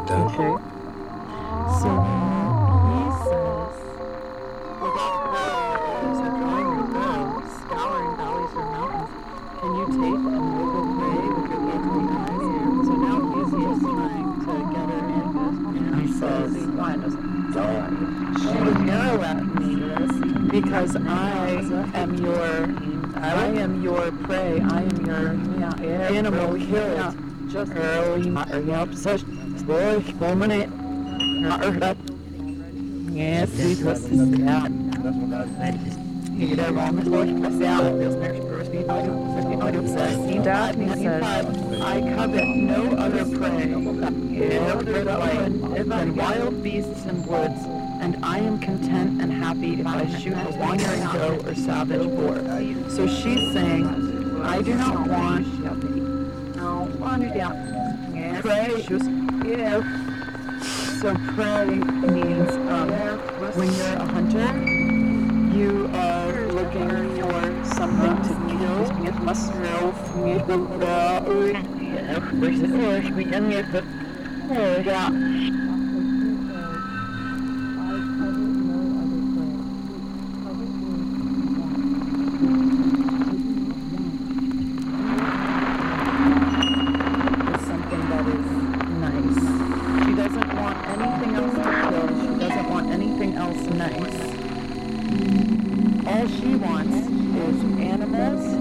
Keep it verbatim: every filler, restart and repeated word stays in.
that. Okay. So he says, without prayers or drawing your bow, scouring valleys or mountains, can you take a noble prey with your glittering eyes? So now he's just trying to get her in, and he says, she would yell at me because I am your, I am your prey. I am your animal killed. Just early, yep, such boy, woman, yes, it was sad. You get around the bush, press out, feels nervous, first beat, Daphne says, I covet no other prey, no other light than wild beasts and woods, and I am content and happy if I shoot a wandering doe or savage boar. So she's saying, I do not want prey. Yeah. So prey means um, when you're a hunter, you are looking for something to kill. It must yeah. All she wants is animals